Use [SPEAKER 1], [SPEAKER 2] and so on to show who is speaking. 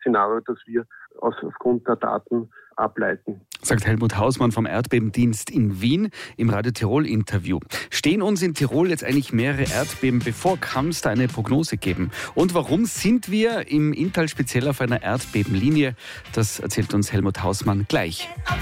[SPEAKER 1] Szenario, das wir aufgrund der Daten ableiten.
[SPEAKER 2] Sagt Helmut Hausmann vom Erdbebendienst in Wien im Radio Tirol-Interview. Stehen uns in Tirol jetzt eigentlich mehrere Erdbeben bevor? Kann es da eine Prognose geben? Und warum sind wir im Inntal speziell auf einer Erdbebenlinie? Das erzählt uns Helmut Hausmann gleich.